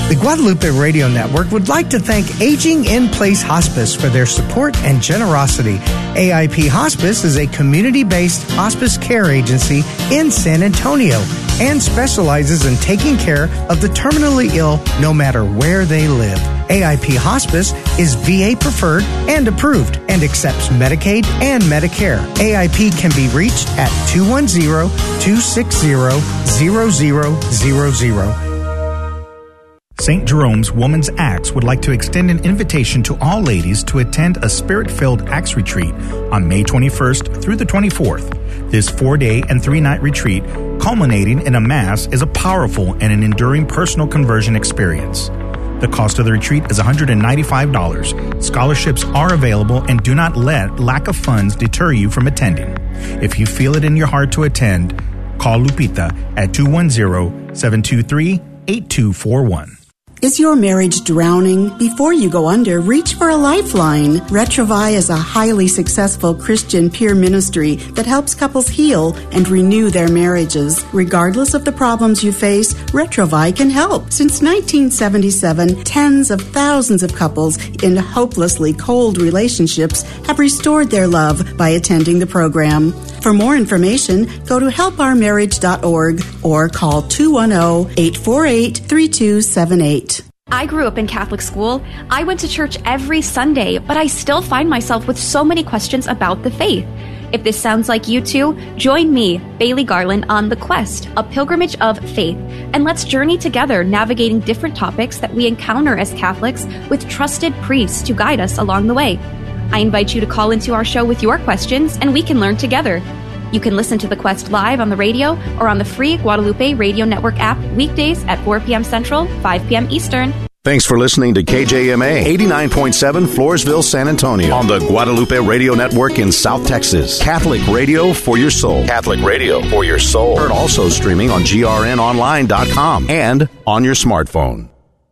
The Guadalupe Radio Network would like to thank Aging in Place Hospice for their support and generosity. AIP Hospice is a community-based hospice care agency in San Antonio and specializes in taking care of the terminally ill no matter where they live. AIP Hospice is VA preferred and approved and accepts Medicaid and Medicare. AIP can be reached at 210-260-0000. St. Jerome's Woman's Acts would like to extend an invitation to all ladies to attend a Spirit-filled Acts retreat on May 21st through the 24th. This 4-day and 3-night retreat, culminating in a Mass, is a powerful and an enduring personal conversion experience. The cost of the retreat is $195. Scholarships are available, and do not let lack of funds deter you from attending. If you feel it in your heart to attend, call Lupita at 210-723-8241. Is your marriage drowning? Before you go under, reach for a lifeline. Retrovi is a highly successful Christian peer ministry that helps couples heal and renew their marriages. Regardless of the problems you face, Retrovi can help. Since 1977, tens of thousands of couples in hopelessly cold relationships have restored their love by attending the program. For more information, go to helpourmarriage.org or call 210-848-3278. I grew up in Catholic school. I went to church every Sunday, but I still find myself with so many questions about the faith. If this sounds like you too, join me, Bailey Garland, on The Quest, a pilgrimage of faith, and let's journey together navigating different topics that we encounter as Catholics with trusted priests to guide us along the way. I invite you to call into our show with your questions, and we can learn together. You can listen to The Quest live on the radio or on the free Guadalupe Radio Network app weekdays at 4 p.m. Central, 5 p.m. Eastern. Thanks for listening to KJMA 89.7 Floresville, San Antonio on the Guadalupe Radio Network in South Texas. Catholic radio for your soul. Catholic radio for your soul. Heard also streaming on grnonline.com and on your smartphone.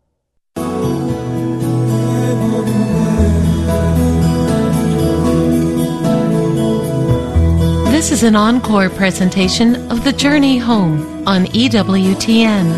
This is an encore presentation of The Journey Home on EWTN.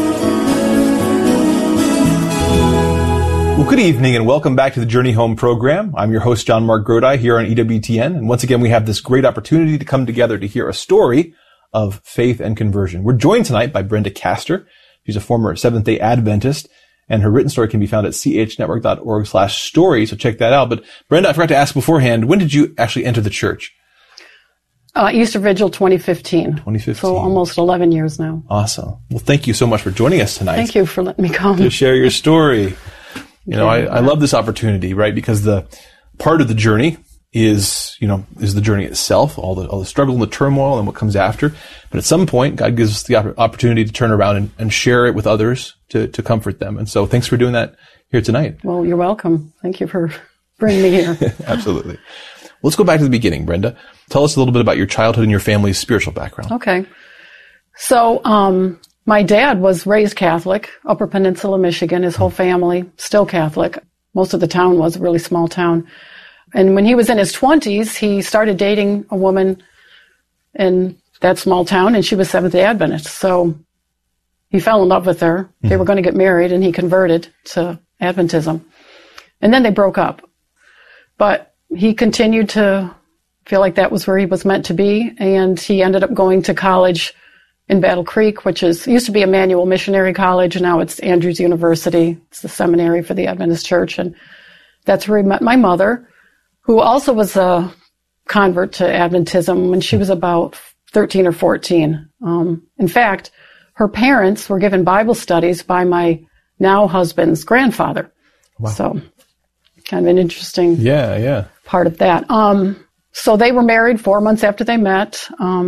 Well, good evening and welcome back to the Journey Home program. I'm your host, John Mark Grodi, here on EWTN. And once again, we have this great opportunity to come together to hear a story of faith and conversion. We're joined tonight by Brenda Castor. She's a former Seventh-day Adventist, and her written story can be found at chnetwork.org/story. So check that out. But Brenda, I forgot to ask beforehand, when did you actually enter the church? Easter Vigil 2015. 2015. So almost 11 years now. Awesome. Well, thank you so much for joining us tonight. Thank you for letting me come. To share your story. You know, I love this opportunity, right? Because the part of the journey is the journey itself, all the struggle and the turmoil and what comes after. But at some point, God gives us the opportunity to turn around and share it with others to comfort them. And so thanks for doing that here tonight. Well, you're welcome. Thank you for bringing me here. Absolutely. Let's go back to the beginning, Brenda. Tell us a little bit about your childhood and your family's spiritual background. Okay. So, my dad was raised Catholic, Upper Peninsula, Michigan. His whole family, still Catholic. Most of the town was a really small town. And when he was in his 20s, he started dating a woman in that small town, and she was Seventh-day Adventist. So he fell in love with her. They were going to get married, and he converted to Adventism. And then they broke up. But he continued to feel like that was where he was meant to be, and he ended up going to college in Battle Creek, which used to be Emmanuel Missionary College, and now it's Andrews University. It's the seminary for the Adventist Church, and that's where he met my mother, who also was a convert to Adventism when she was about 13 or 14. In fact, her parents were given Bible studies by my now husband's grandfather. Wow. So kind of an interesting part of that. So they were married 4 months after they met,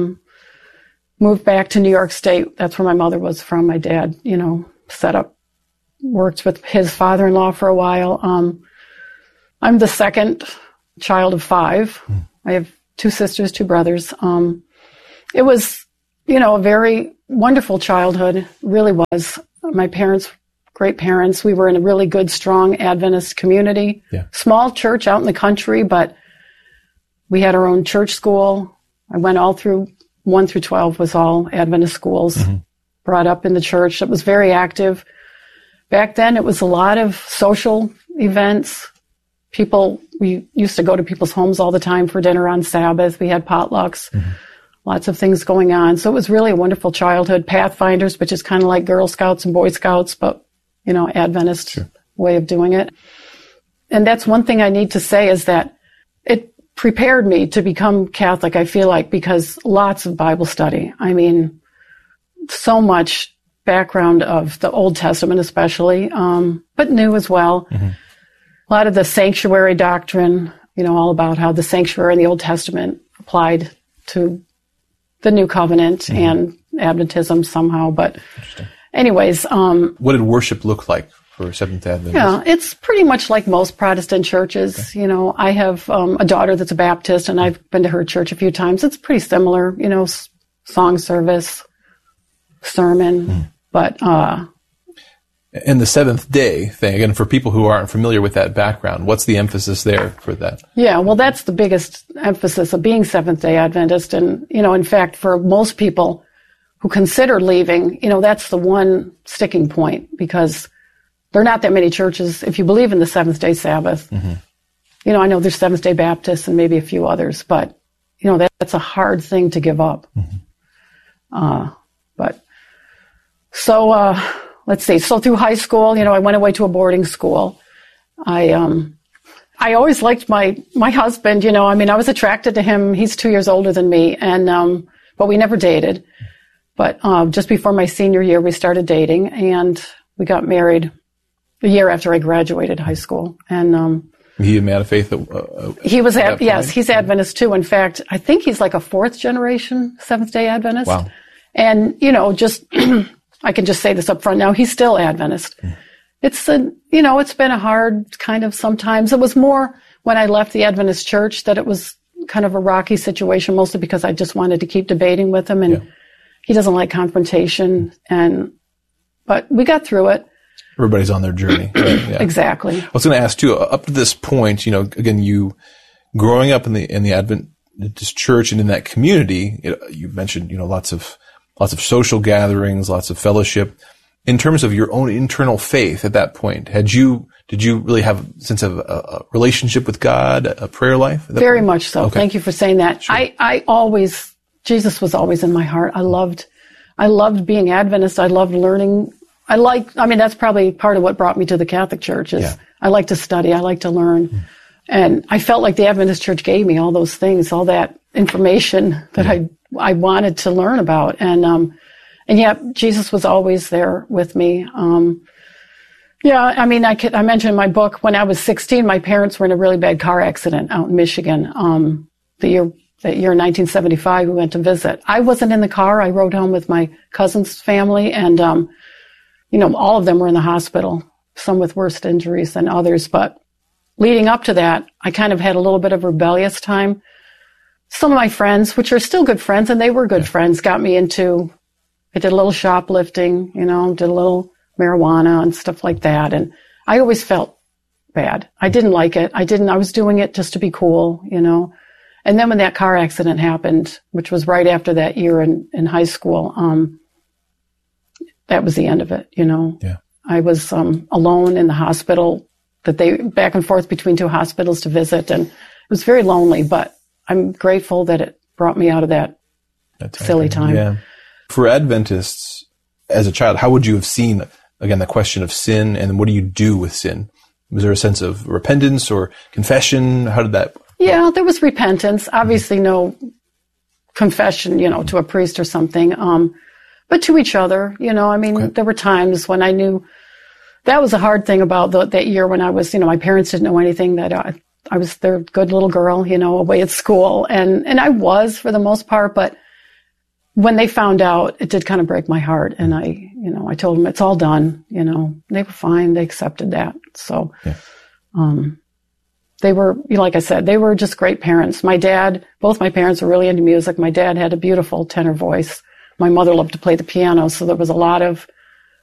moved back to New York State. That's where my mother was from. My dad, worked with his father-in-law for a while. I'm the second child of 5. I have 2 sisters, 2 brothers. It was, a very wonderful childhood, really was. My parents, great parents. We were in a really good, strong Adventist community. Yeah. Small church out in the country, but we had our own church school. I went all through 1 through 12 was all Adventist schools, brought up in the church. It was very active. back then it was a lot of social events. We used to go to people's homes all the time for dinner on Sabbath. We had potlucks, lots of things going on. So it was really a wonderful childhood. Pathfinders, which is kind of like Girl Scouts and Boy Scouts, but, Adventist way of doing it. And that's one thing I need to say is that it prepared me to become Catholic, I feel like, because lots of Bible study. I mean, so much background of the Old Testament especially, but New as well. A lot of the sanctuary doctrine, all about how the sanctuary in the Old Testament applied to the New Covenant and Adventism somehow. But anyways. What did worship look like for Seventh Adventists? Yeah, it's pretty much like most Protestant churches. Okay. I have a daughter that's a Baptist, and I've been to her church a few times. It's pretty similar, song service, sermon, but... And the seventh day thing, again, for people who aren't familiar with that background, what's the emphasis there for that? Yeah, well, that's the biggest emphasis of being Seventh-day Adventist. And, in fact, for most people who consider leaving, that's the one sticking point, because there are not that many churches, if you believe in the Seventh-day Sabbath. I know there's Seventh-day Baptists and maybe a few others, but, that's a hard thing to give up. Let's see. So through high school, I went away to a boarding school. I always liked my husband, I was attracted to him. He's 2 years older than me, and but we never dated. But just before my senior year, we started dating, and we got married a year after I graduated high school. And he a man of faith. He was yes, he's Adventist too. In fact, I think he's like a fourth generation Seventh-day Adventist. Wow. And just. I can just say this up front now. He's still Adventist. It's it's been a hard kind of sometimes. It was more when I left the Adventist church that it was kind of a rocky situation, mostly because I just wanted to keep debating with him, and he doesn't like confrontation. But we got through it. Everybody's on their journey. Right? Yeah. Exactly. I was going to ask too, up to this point, again, you growing up in the Adventist church and in that community, you mentioned, lots of social gatherings, lots of fellowship. In terms of your own internal faith at that point, did you really have a sense of a relationship with God, a prayer life? Very much so. Okay. Thank you for saying that. Sure. Jesus was always in my heart. I loved being Adventist. I loved learning. That's probably part of what brought me to the Catholic Church is I like to study. I like to learn. And I felt like the Adventist Church gave me all those things, all that information that I wanted to learn about. And Jesus was always there with me. I mentioned in my book, when I was 16, my parents were in a really bad car accident out in Michigan. That year in 1975, we went to visit. I wasn't in the car. I rode home with my cousin's family, and, all of them were in the hospital, some with worse injuries than others. But leading up to that, I kind of had a little bit of rebellious time. Some of my friends, which are still good friends, and they were good friends, got me into, I did a little shoplifting, did a little marijuana and stuff like that. And I always felt bad. I didn't like it. I was doing it just to be cool, And then when that car accident happened, which was right after that year in high school, that was the end of it, Yeah. I was alone in the hospital, back and forth between two hospitals to visit, and it was very lonely, but I'm grateful that it brought me out of that silly time. Yeah. For Adventists, as a child, how would you have seen, again, the question of sin, and what do you do with sin? Was there a sense of repentance or confession? How did that work? Yeah, there was repentance. Obviously no confession, to a priest or something, but to each other, okay. There were times when I knew that was a hard thing about that year when I was, my parents didn't know anything, that I was their good little girl, away at school. And I was for the most part, but when they found out, it did kind of break my heart. And I told them it's all done, they were fine. They accepted that. So, they were, like I said, they were just great parents. Both my parents were really into music. My dad had a beautiful tenor voice. My mother loved to play the piano. So there was a lot of